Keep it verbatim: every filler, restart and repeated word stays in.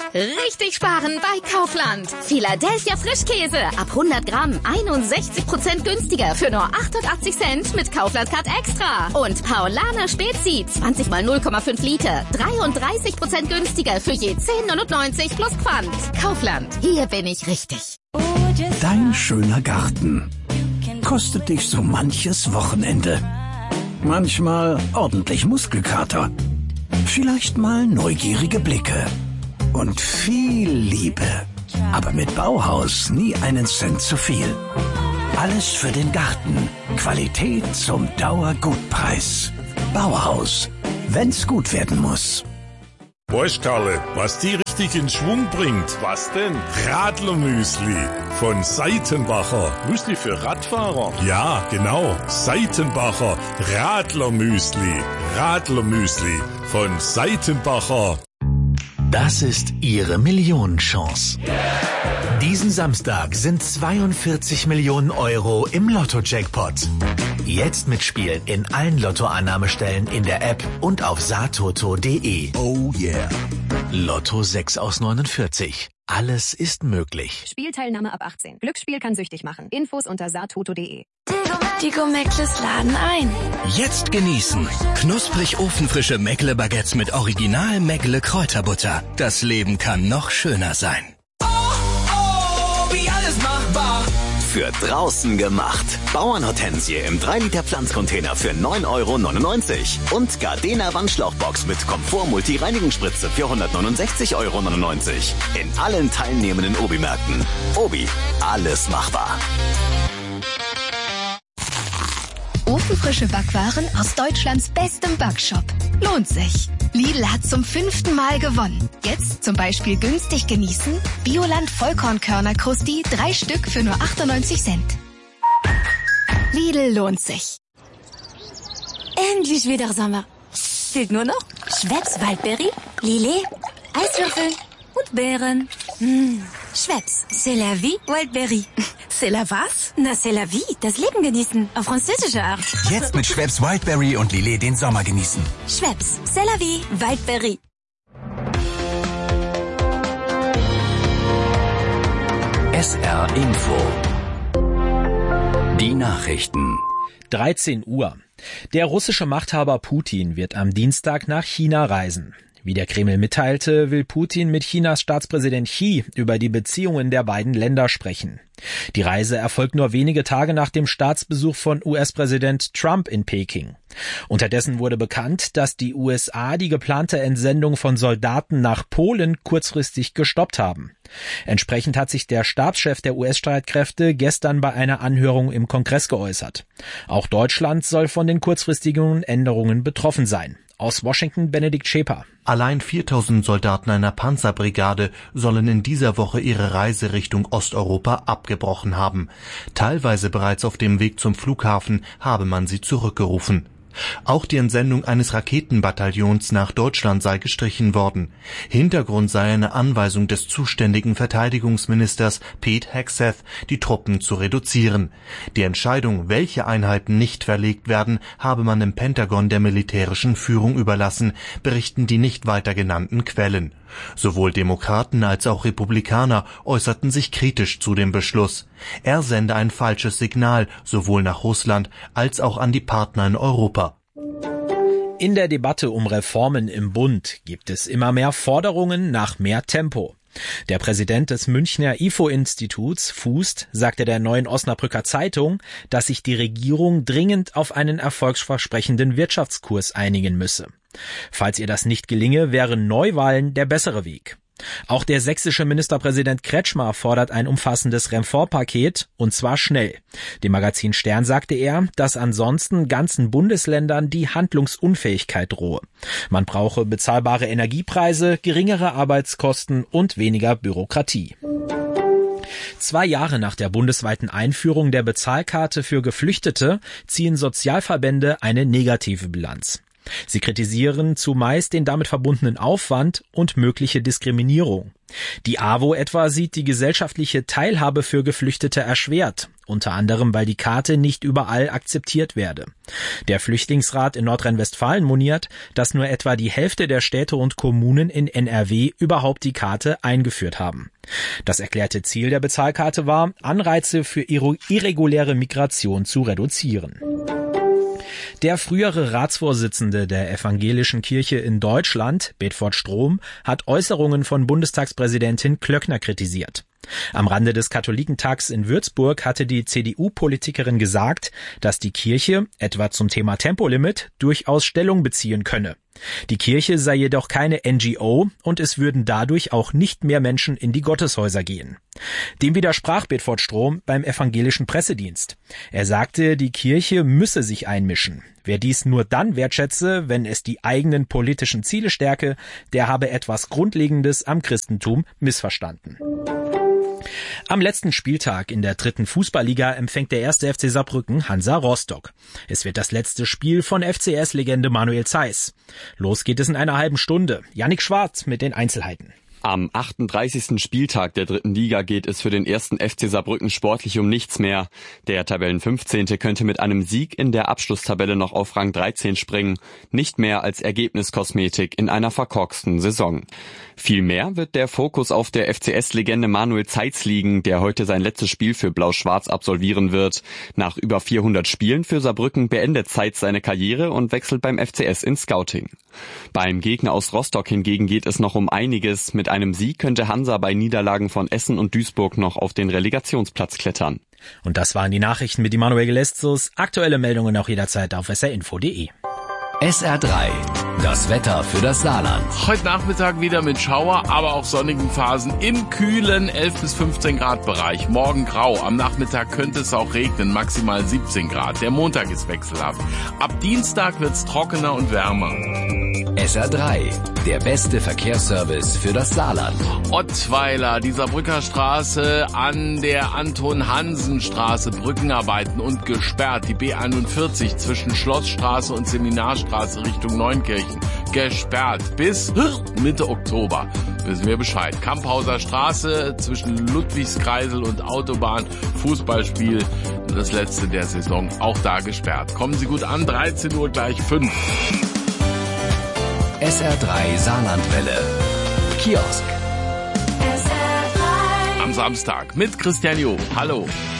Richtig sparen bei Kaufland. Philadelphia Frischkäse ab hundert Gramm einundsechzig Prozent günstiger für nur achtundachtzig Cent mit Kaufland Card Extra. Und Paulaner Spezi zwanzig mal null Komma fünf Liter dreiunddreißig Prozent günstiger für je zehn neunundneunzig plus Pfand. Kaufland, hier bin ich richtig. Dein schöner Garten kostet dich so manches Wochenende. Manchmal ordentlich Muskelkater. Vielleicht mal neugierige Blicke. Und viel Liebe. Aber mit Bauhaus nie einen Cent zu viel. Alles für den Garten. Qualität zum Dauergutpreis. Bauhaus. Wenn's gut werden muss. Weißt, Karle, was die richtig in Schwung bringt? Was denn? Radlermüsli von Seitenbacher. Müsli für Radfahrer? Ja, genau. Seitenbacher Radlermüsli. Radlermüsli von Seitenbacher. Das ist Ihre Millionenchance. Diesen Samstag sind zweiundvierzig Millionen Euro im Lotto-Jackpot. Jetzt mitspielen in allen Lottoannahmestellen in der App und auf satoto punkt de. Oh yeah. Lotto sechs aus neunundvierzig. Alles ist möglich. Spielteilnahme ab achtzehn. Glücksspiel kann süchtig machen. Infos unter satoto punkt de. Die Go-Meckles laden ein. Jetzt genießen. Knusprig ofenfrische Meckle-Baguettes mit Original Meckle Kräuterbutter. Das Leben kann noch schöner sein. Oh, oh, wie alles machbar. Für draußen gemacht. Bauernhortensie im drei Liter Pflanzcontainer für neun Euro neunundneunzig. Und Gardena Wandschlauchbox mit Komfort-Multi-Reinigungsspritze für hundertneunundsechzig Euro neunundneunzig. In allen teilnehmenden Obi-Märkten. Obi, alles machbar. Ofenfrische Backwaren aus Deutschlands bestem Backshop. Lohnt sich. Lidl hat zum fünften Mal gewonnen. Jetzt zum Beispiel günstig genießen. Bioland Vollkornkörner Krusti, drei Stück für nur achtundneunzig Cent. Lidl lohnt sich. Endlich wieder Sommer. Fehlt nur noch Schweppes Waldberry, Lillet, Eiswürfel und Beeren. Mmh. Schweppes, c'est la vie, Wildberry. C'est la was? Na, c'est la vie, das Leben genießen, auf französische Art. Jetzt mit Schweppes Wildberry und Lillet den Sommer genießen. Schweppes, c'est la vie, Wildberry. S R Info. Die Nachrichten. dreizehn Uhr. Der russische Machthaber Putin wird am Dienstag nach China reisen. Wie der Kreml mitteilte, will Putin mit Chinas Staatspräsident Xi über die Beziehungen der beiden Länder sprechen. Die Reise erfolgt nur wenige Tage nach dem Staatsbesuch von U S-Präsident Trump in Peking. Unterdessen wurde bekannt, dass die U S A die geplante Entsendung von Soldaten nach Polen kurzfristig gestoppt haben. Entsprechend hat sich der Stabschef der U S-Streitkräfte gestern bei einer Anhörung im Kongress geäußert. Auch Deutschland soll von den kurzfristigen Änderungen betroffen sein. Aus Washington Benedikt Scheper. Allein viertausend Soldaten einer Panzerbrigade sollen in dieser Woche ihre Reise Richtung Osteuropa abgebrochen haben. Teilweise bereits auf dem Weg zum Flughafen habe man sie zurückgerufen. Auch die Entsendung eines Raketenbataillons nach Deutschland sei gestrichen worden. Hintergrund sei eine Anweisung des zuständigen Verteidigungsministers Pete Hegseth, die Truppen zu reduzieren. Die Entscheidung, welche Einheiten nicht verlegt werden, habe man im Pentagon der militärischen Führung überlassen, berichten die nicht weiter genannten Quellen. Sowohl Demokraten als auch Republikaner äußerten sich kritisch zu dem Beschluss. Er sende ein falsches Signal, sowohl nach Russland als auch an die Partner in Europa. In der Debatte um Reformen im Bund gibt es immer mehr Forderungen nach mehr Tempo. Der Präsident des Münchner I F O-Instituts, Fußt, sagte der Neuen Osnabrücker Zeitung, dass sich die Regierung dringend auf einen erfolgsversprechenden Wirtschaftskurs einigen müsse. Falls ihr das nicht gelinge, wären Neuwahlen der bessere Weg. Auch der sächsische Ministerpräsident Kretschmer fordert ein umfassendes Reformpaket, und zwar schnell. Dem Magazin Stern sagte er, dass ansonsten ganzen Bundesländern die Handlungsunfähigkeit drohe. Man brauche bezahlbare Energiepreise, geringere Arbeitskosten und weniger Bürokratie. Zwei Jahre nach der bundesweiten Einführung der Bezahlkarte für Geflüchtete ziehen Sozialverbände eine negative Bilanz. Sie kritisieren zumeist den damit verbundenen Aufwand und mögliche Diskriminierung. Die A W O etwa sieht die gesellschaftliche Teilhabe für Geflüchtete erschwert, unter anderem weil die Karte nicht überall akzeptiert werde. Der Flüchtlingsrat in Nordrhein-Westfalen moniert, dass nur etwa die Hälfte der Städte und Kommunen in N R W überhaupt die Karte eingeführt haben. Das erklärte Ziel der Bezahlkarte war, Anreize für irreguläre Migration zu reduzieren. Der frühere Ratsvorsitzende der Evangelischen Kirche in Deutschland, Bedford Strom, hat Äußerungen von Bundestagspräsidentin Klöckner kritisiert. Am Rande des Katholikentags in Würzburg hatte die C D U-Politikerin gesagt, dass die Kirche, etwa zum Thema Tempolimit, durchaus Stellung beziehen könne. Die Kirche sei jedoch keine N G O und es würden dadurch auch nicht mehr Menschen in die Gotteshäuser gehen. Dem widersprach Bedford Strom beim evangelischen Pressedienst. Er sagte, die Kirche müsse sich einmischen. Wer dies nur dann wertschätze, wenn es die eigenen politischen Ziele stärke, der habe etwas Grundlegendes am Christentum missverstanden. Am letzten Spieltag in der dritten Fußballliga empfängt der erste F C Saarbrücken Hansa Rostock. Es wird das letzte Spiel von F C S-Legende Manuel Zeiss. Los geht es in einer halben Stunde. Yannick Schwarz mit den Einzelheiten. Am achtunddreißigsten Spieltag der dritten Liga geht es für den ersten F C Saarbrücken sportlich um nichts mehr. Der Tabellenfünfzehnte könnte mit einem Sieg in der Abschlusstabelle noch auf Rang dreizehn springen. Nicht mehr als Ergebniskosmetik in einer verkorksten Saison. Vielmehr wird der Fokus auf der F C S-Legende Manuel Zeiss liegen, der heute sein letztes Spiel für Blau-Schwarz absolvieren wird. Nach über vierhundert Spielen für Saarbrücken beendet Zeiss seine Karriere und wechselt beim F C S ins Scouting. Beim Gegner aus Rostock hingegen geht es noch um einiges. Mit einem Sieg könnte Hansa bei Niederlagen von Essen und Duisburg noch auf den Relegationsplatz klettern. Und das waren die Nachrichten mit Immanuel Gelestos. Aktuelle Meldungen auch jederzeit auf s r info punkt d e. S R drei, das Wetter für das Saarland. Heute Nachmittag wieder mit Schauer, aber auch sonnigen Phasen im kühlen elf bis fünfzehn Grad Bereich. Morgen grau, am Nachmittag könnte es auch regnen, maximal siebzehn Grad. Der Montag ist wechselhaft. Ab Dienstag wird's trockener und wärmer. S R drei, der beste Verkehrsservice für das Saarland. Ottweiler, die Saarbrücker Straße an der Anton-Hansen-Straße, Brückenarbeiten und gesperrt. Die B einundvierzig zwischen Schlossstraße und Seminarstraße Richtung Neunkirchen gesperrt bis Mitte Oktober. Wissen wir Bescheid. Kamphauser Straße zwischen Ludwigskreisel und Autobahn. Fußballspiel, das letzte der Saison, auch da gesperrt. Kommen Sie gut an, dreizehn Uhr gleich fünf. S R drei Saarlandwelle. Kiosk. Am Samstag mit Christian Joh. Hallo.